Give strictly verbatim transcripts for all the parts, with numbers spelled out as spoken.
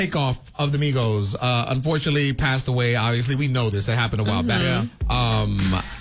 Takeoff of the Migos, uh, unfortunately passed away. Obviously, we know this. It happened a while Mm-hmm. back. Um,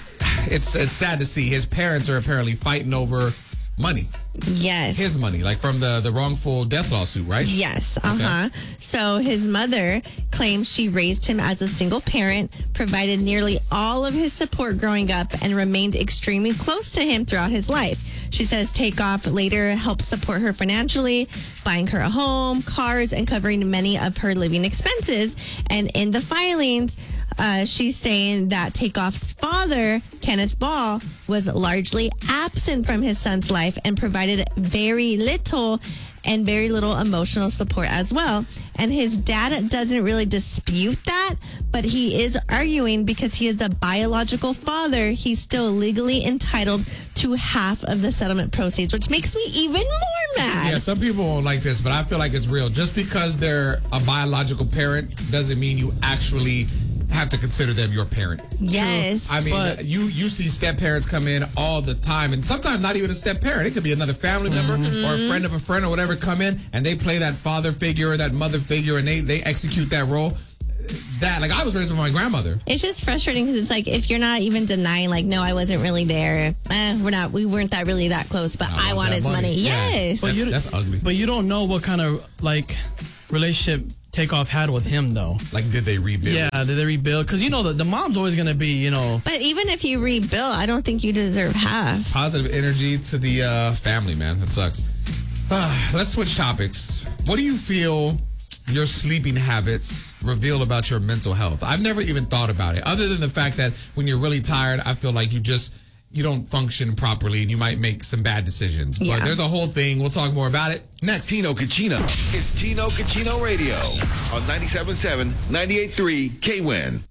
it's it's sad to see. His parents are apparently fighting over money. Yes. His money, like from the, the wrongful death lawsuit, right? Yes. Uh huh. Okay. So his mother claims she raised him as a single parent, provided nearly all of his support growing up, and remained extremely close to him throughout his life. She says Takeoff later helped support her financially, buying her a home, cars, and covering many of her living expenses. And in the filings, uh, she's saying that Takeoff's father, Kenneth Ball, was largely absent from his son's life and provided very little and very little emotional support as well. And his dad doesn't really dispute that, but he is arguing because he is the biological father, he's still legally entitled to half of the settlement proceeds, which makes me even more mad. Yeah, some people won't like this, but I feel like it's real. Just because they're a biological parent doesn't mean you actually have to consider them your parent. Yes. True. I mean, but, you you see step parents come in all the time, and sometimes not even a step parent. It could be another family member mm-hmm. or a friend of a friend or whatever come in, and they play that father figure or that mother figure, and they, they execute that role. That, like, I was raised with my grandmother. It's just frustrating because it's like, if you're not even denying, like, no, I wasn't really there. Eh, we're not, we weren't that really that close, but I, I want his money. money. Yeah. Yes. But that's, you, that's ugly. But you don't know what kind of, like, relationship Takeoff had with him, though. Like, did they rebuild? Yeah, did they rebuild? Because, you know, the, the mom's always going to be, you know. But even if you rebuild, I don't think you deserve half. Positive energy to the uh, family, man. That sucks. Uh, let's switch topics. What do you feel your sleeping habits reveal about your mental health? I've never even thought about it, other than the fact that when you're really tired, I feel like you just, you don't function properly and you might make some bad decisions. But yeah. there's a whole thing. We'll talk more about it next. Tino Cucino. It's Tino Cucino Radio on ninety-seven point seven, ninety-eight point three K W I N.